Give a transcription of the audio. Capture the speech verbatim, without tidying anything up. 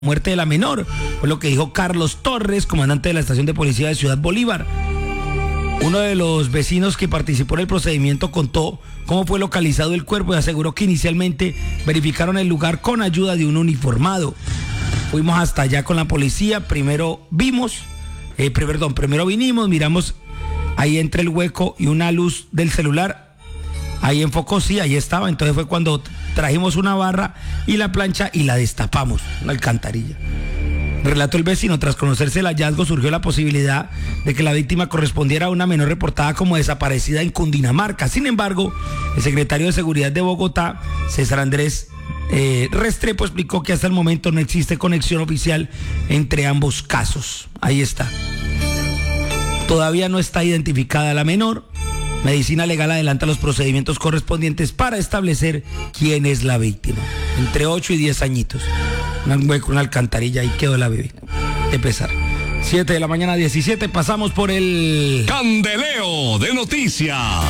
muerte de la menor, fue lo que dijo Carlos Torres, comandante de la estación de policía de Ciudad Bolívar. Uno de los vecinos que participó en el procedimiento contó cómo fue localizado el cuerpo y aseguró que inicialmente verificaron el lugar con ayuda de un uniformado. Fuimos hasta allá con la policía, primero vimos, eh, perdón, primero vinimos, miramos ahí entre el hueco y una luz del celular, ahí enfocó, sí, ahí estaba, entonces fue cuando trajimos una barra y la plancha y la destapamos, una alcantarilla. Relató el vecino, tras conocerse el hallazgo surgió la posibilidad de que la víctima correspondiera a una menor reportada como desaparecida en Cundinamarca. Sin embargo, el secretario de Seguridad de Bogotá, César Andrés eh, Restrepo, explicó que hasta el momento no existe conexión oficial entre ambos casos. Ahí está. Todavía no está identificada la menor. Medicina Legal adelanta los procedimientos correspondientes para establecer quién es la víctima. Entre ocho y diez añitos. Un hueco, una alcantarilla, ahí quedó la bebé. De pesar. siete de la mañana, diecisiete, pasamos por el Candeleo de Noticias.